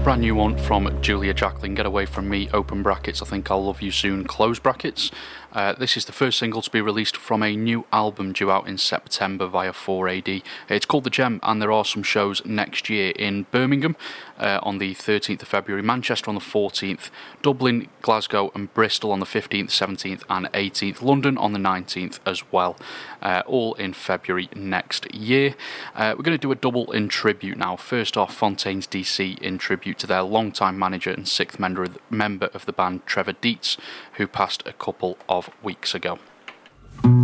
Brand new one from Julia Jacklin, Get Away From Me, open brackets, I Think I'll Love You Soon, close brackets. This is the first single to be released from a new album due out in September via 4AD. It's called The Gem, and there are some shows next year in Birmingham on the 13th of February, Manchester on the 14th, Dublin, Glasgow and Bristol on the 15th, 17th and 18th, London on the 19th as well, all in February next year. We're going to do a double in tribute now. First off, Fontaines DC in tribute to their longtime manager and sixth member of the band, Trevor Dietz, who passed a couple of weeks ago.